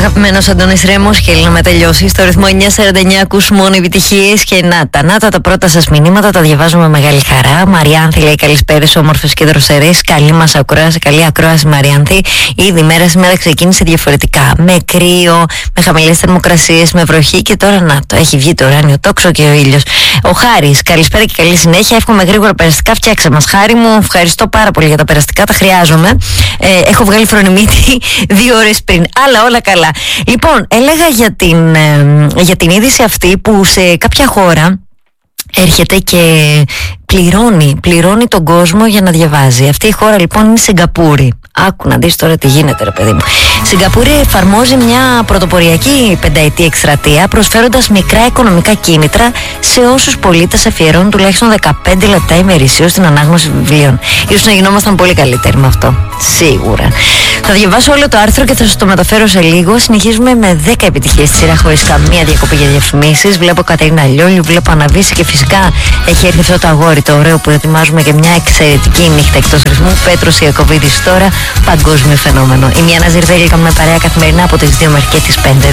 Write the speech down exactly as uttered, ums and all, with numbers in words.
Αγαπημένος Αντώνης Ρέμος και Έλληνα Μετελειώσει στο ρυθμό εννιά σαράντα εννιά ακούς μόνο επιτυχίες. Και να τα, να τα, τα πρώτα σας μηνύματα τα διαβάζουμε με μεγάλη χαρά. Μαριάνθη λέει καλησπέρες, όμορφες και δροσερές. Καλή μας ακρόαση, καλή ακρόαση Μαριάνθη. Ήδη η μέρα σήμερα ξεκίνησε διαφορετικά. Με κρύο, με χαμηλές θερμοκρασίες, με βροχή και τώρα να το έχει βγει το ουράνιο τόξο και ο ήλιος. Ο Χάρης, καλησπέρα και καλή συνέχεια. Εύχομαι γρήγορα περαστικά. Φτιάξε μας, Χάρη μου. Ευχαριστώ πάρα πολύ για τα περαστικά, τα χρειάζομαι. Ε, έχω βγάλει φρονιμίτη δύο ώρες πριν. Αλλά όλα καλά. Λοιπόν, έλεγα για την, ε, για την είδηση αυτή που σε κάποια χώρα έρχεται και πληρώνει, πληρώνει τον κόσμο για να διαβάζει. Αυτή η χώρα λοιπόν είναι η Σιγκαπούρη. Άκου να δεις τώρα τι γίνεται ρε παιδί μου. Σιγκαπούρη εφαρμόζει μια πρωτοποριακή πενταετή εκστρατεία προσφέροντας μικρά οικονομικά κίνητρα σε όσους πολίτες αφιερώνουν τουλάχιστον δεκαπέντε λεπτά ημερησίως στην ανάγνωση βιβλίων. Ίσως να γινόμασταν πολύ καλύτεροι με αυτό. Σίγουρα. Θα διαβάσω όλο το άρθρο και θα σας το μεταφέρω σε λίγο. Συνεχίζουμε με δέκα επιτυχίες στη σειρά χωρίς καμία διακοπή για διαφημίσεις. Βλέπω Κατερίνα Λιόλιου, βλέπω Αναβίση και φυσικά έχει έρθει αυτό το αγόρι το ωραίο που ετοιμάζουμε και μια εξαιρετική νύχτα εκτός ρυθμού. Πέτρος Ιακωβίδης τώρα, παγκόσμιο φαινόμενο. Η Μιάννα Ζηρβέλη κάνουμε παρέα καθημερινά από τις δύο μέχρι και τις πέντε.